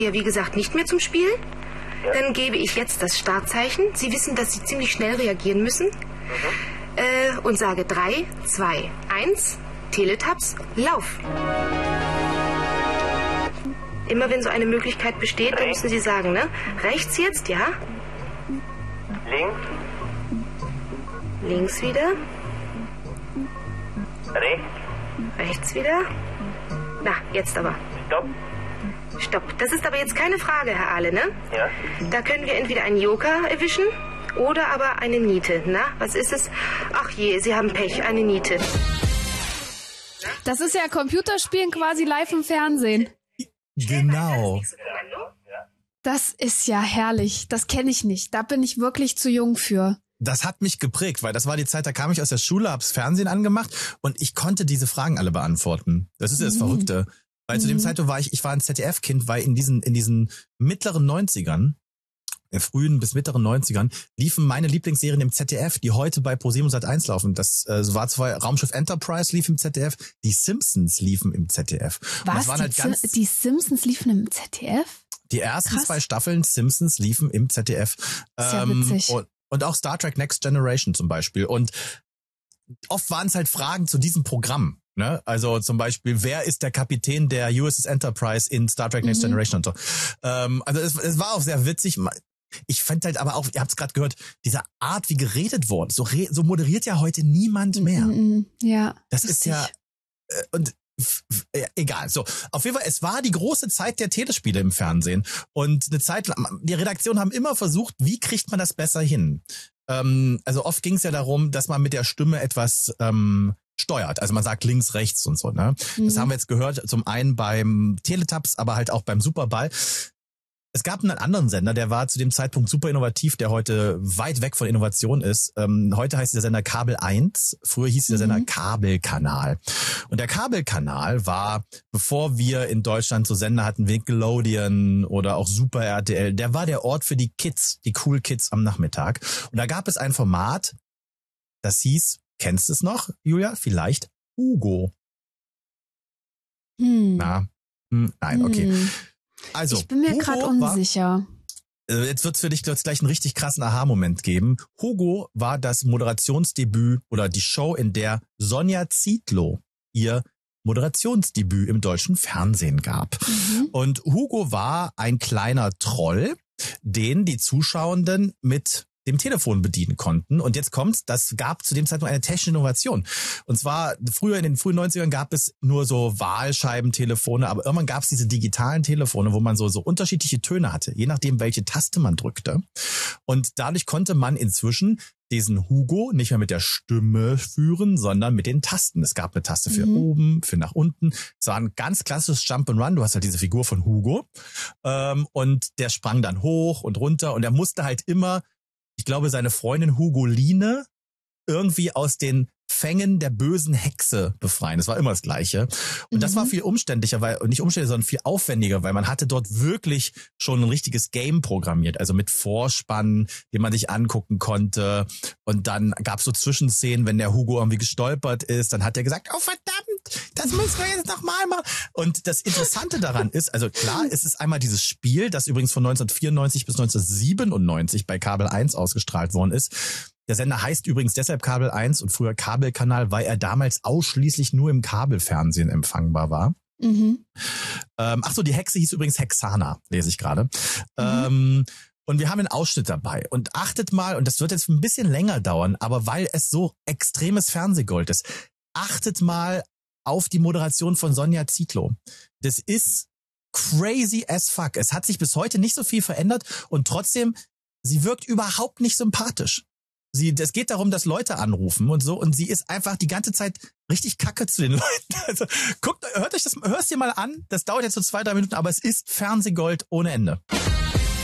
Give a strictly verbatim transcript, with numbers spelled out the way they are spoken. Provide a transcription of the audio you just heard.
ja, wie gesagt, nicht mehr zum Spiel. Ja. Dann gebe ich jetzt das Startzeichen. Sie wissen, dass Sie ziemlich schnell reagieren müssen. Mhm. Äh, und sage drei, zwei, eins, Teletubbies, Lauf. Immer wenn so eine Möglichkeit besteht, dann müssen Sie sagen, ne? Rechts jetzt, ja? Links. Links wieder. Rechts. Rechts wieder. Na, jetzt aber. Stopp. Stopp. Das ist aber jetzt keine Frage, Herr Ahle, ne? Ja. Da können wir entweder einen Joker erwischen oder aber eine Niete. Na, was ist es? Ach je, Sie haben Pech, eine Niete. Das ist ja Computerspielen quasi live im Fernsehen. Genau. Das ist ja herrlich. Das kenne ich nicht. Da bin ich wirklich zu jung für. Das hat mich geprägt, weil das war die Zeit, da kam ich aus der Schule, hab's Fernsehen angemacht und ich konnte diese Fragen alle beantworten. Das ist ja das mhm. Verrückte. Weil mhm. zu dem Zeitpunkt war ich, ich war ein Z D F-Kind, weil in diesen, in diesen mittleren neunzigern, äh, frühen bis mittleren neunzigern, liefen meine Lieblingsserien im Z D F, die heute bei ProSieben und Sat eins laufen. Das äh, war zwar Raumschiff Enterprise lief im Z D F, die Simpsons liefen im Z D F. Was? Das waren die, halt ganz, die Simpsons liefen im Z D F? Die ersten Krass. zwei Staffeln Simpsons liefen im Z D F. Ist ja ähm, witzig. Und, und auch Star Trek Next Generation zum Beispiel. Und oft waren es halt Fragen zu diesem Programm. Ne? Also zum Beispiel, wer ist der Kapitän der U S S Enterprise in Star Trek Next mhm. Generation und so. Ähm, also es, es war auch sehr witzig. Ich fand halt aber auch, ihr habt es gerade gehört, diese Art, wie geredet wurde, so, re, so moderiert ja heute niemand mehr. Mhm. Ja. Das ist ja, äh, und egal, so. Auf jeden Fall, es war die große Zeit der Telespiele im Fernsehen. Und eine Zeit lang, die Redaktionen haben immer versucht, wie kriegt man das besser hin? Ähm, also oft ging es ja darum, dass man mit der Stimme etwas ähm, steuert. Also man sagt links, rechts und so, ne? Mhm. Das haben wir jetzt gehört, zum einen beim Teletubbies, aber halt auch beim Superball. Es gab einen anderen Sender, der war zu dem Zeitpunkt super innovativ, der heute weit weg von Innovation ist. Ähm, heute heißt der Sender Kabel eins, früher hieß der Sender mhm. Kabelkanal. Und der Kabelkanal war, bevor wir in Deutschland so Sender hatten, Nickelodeon oder auch Super R T L, der war der Ort für die Kids, die Cool Kids am Nachmittag. Und da gab es ein Format, das hieß, kennst du es noch, Julia? Vielleicht Hugo. Hm. Na, hm, nein, okay. Hm. Also, ich bin mir gerade unsicher. War, jetzt wird's für dich jetzt gleich einen richtig krassen Aha-Moment geben. Hugo war das Moderationsdebüt oder die Show, in der Sonja Zietlow ihr Moderationsdebüt im deutschen Fernsehen gab. Mhm. Und Hugo war ein kleiner Troll, den die Zuschauenden mit dem Telefon bedienen konnten. Und jetzt kommt's, das gab zu dem Zeitpunkt eine technische Innovation. Und zwar, früher in den frühen neunzigern gab es nur so Wahlscheibentelefone, aber irgendwann gab es diese digitalen Telefone, wo man so, so unterschiedliche Töne hatte, je nachdem, welche Taste man drückte. Und dadurch konnte man inzwischen diesen Hugo nicht mehr mit der Stimme führen, sondern mit den Tasten. Es gab eine Taste für mhm. oben, für nach unten. Es war ein ganz klassisches Jump and Run. Du hast halt diese Figur von Hugo. Ähm, und der sprang dann hoch und runter und er musste halt immer, ich glaube, seine Freundin Hugoline irgendwie aus den Fängen der bösen Hexe befreien. Das war immer das Gleiche. Und mhm. das war viel umständlicher, weil nicht umständlicher, sondern viel aufwendiger, weil man hatte dort wirklich schon ein richtiges Game programmiert, also mit Vorspann, den man sich angucken konnte. Und dann gab es so Zwischenszenen, wenn der Hugo irgendwie gestolpert ist, dann hat er gesagt, oh verdammt, das müssen wir jetzt nochmal machen. Und das Interessante daran ist, also klar, es ist einmal dieses Spiel, das übrigens von neunzehnhundertvierundneunzig bis neunzehnhundertsiebenundneunzig bei Kabel eins ausgestrahlt worden ist. Der Sender heißt übrigens deshalb Kabel eins und früher Kabelkanal, weil er damals ausschließlich nur im Kabelfernsehen empfangbar war. Mhm. Ähm, ach so, die Hexe hieß übrigens Hexana, lese ich gerade. Mhm. Ähm, und wir haben einen Ausschnitt dabei. Und achtet mal, und das wird jetzt ein bisschen länger dauern, aber weil es so extremes Fernsehgold ist, achtet mal auf die Moderation von Sonja Zietlow. Das ist crazy as fuck. Es hat sich bis heute nicht so viel verändert und trotzdem, sie wirkt überhaupt nicht sympathisch. Sie, es geht darum, dass Leute anrufen und so, und sie ist einfach die ganze Zeit richtig kacke zu den Leuten. Also guckt, hört euch das, hörst dir mal an. Das dauert jetzt so zwei, drei Minuten, aber es ist Fernsehgold ohne Ende.